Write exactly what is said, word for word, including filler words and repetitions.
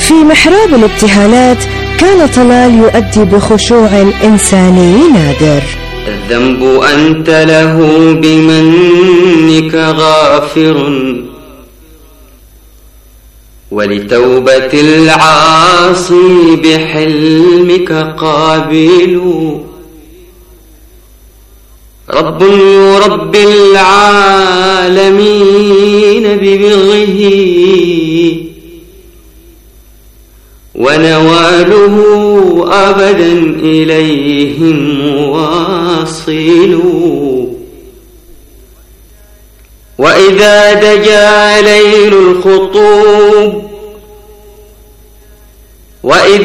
في محراب الابتهالات كان طلال يؤدي بخشوع إنساني نادر. الذنب أنت له بمنك غافر، ولتوبة العاصي بحلمك قابل. رب يربي العالمين ببره، ونواله أبدا إليهم واصل. وإذا دجا ليل الخطوب وإذا